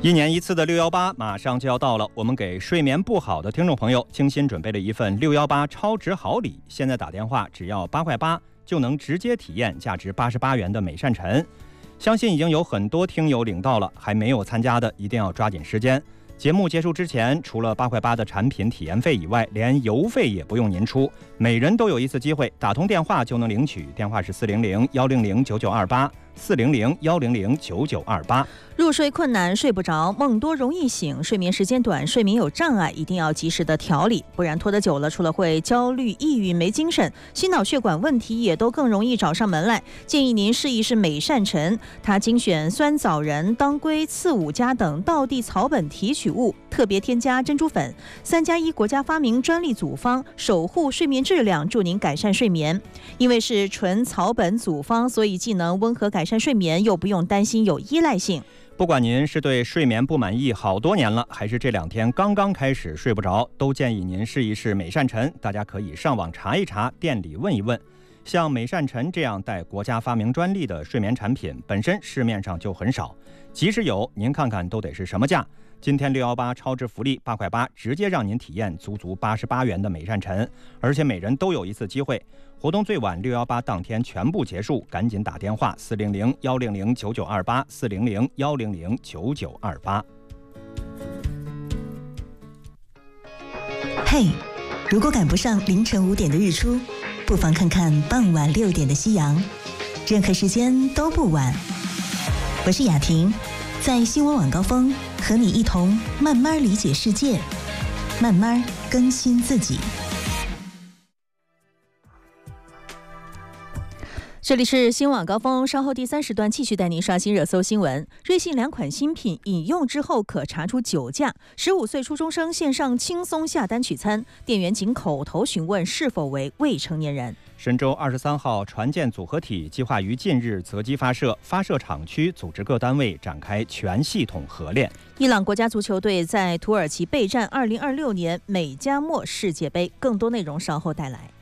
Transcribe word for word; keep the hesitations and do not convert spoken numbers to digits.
一年一次的六幺八马上就要到了，我们给睡眠不好的听众朋友精心准备了一份六幺八超值好礼。现在打电话只要八块八，就能直接体验价值八十八元的美善晨。相信已经有很多听友领到了，还没有参加的一定要抓紧时间。节目结束之前，除了八块八的产品体验费以外，连邮费也不用您出，每人都有一次机会，打通电话就能领取。电话是四零零幺零零九九二八。四零零幺零零九九二八。 入睡困难，睡不着，梦多容易醒，睡眠时间短，睡眠有障碍，一定要及时的调理，不然拖得久了，除了会焦虑、抑郁、没精神，心脑血管问题也都更容易找上门来。建议您试一试美善晨，它精选酸枣仁、当归、刺五加等道地草本提取物，特别添加珍珠粉，三加一国家发明专利组方，守护睡眠质量，助您改善睡眠。因为是纯草本组方，所以既能温和改善睡眠，又不用担心有依赖性。 不管您是对睡眠不满意好多年了，还是这两天刚刚开始睡不着，都建议您试一试美善晨。大家可以上网查一查，店里问一问。像美善晨这样带国家发明专利的睡眠产品，本身市面上就很少，即使有，您看看都得是什么价。今天六幺八超值福利八块八，直接让您体验足足八十八元的美善晨，而且每人都有一次机会。活动最晚六幺八当天全部结束，赶紧打电话四零零幺零零九九二八四零零幺零零九九二八。 嘿，如果赶不上凌晨五点的日出，不妨看看傍晚六点的夕阳，任何时间都不晚。我是雅婷，在新闻晚高峰和你一同慢慢理解世界，慢慢更新自己。 这里是新晚高峰，稍后第三时段继续带您刷新热搜新闻。瑞幸两款新品饮用之后可查出酒驾，十五岁初中生线上轻松下单取餐，店员仅口头询问是否为未成年人。 神舟二十三号船舰组合体计划于近日择机发射，发射场区组织各单位展开全系统合练。 伊朗国家足球队在土耳其备战二零二六年美加墨世界杯，更多内容稍后带来。